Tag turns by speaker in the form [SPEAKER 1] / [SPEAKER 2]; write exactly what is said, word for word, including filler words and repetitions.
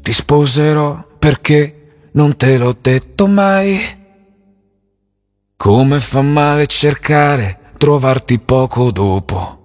[SPEAKER 1] Ti sposerò perché non te l'ho detto mai. Come fa male cercare, trovarti poco dopo.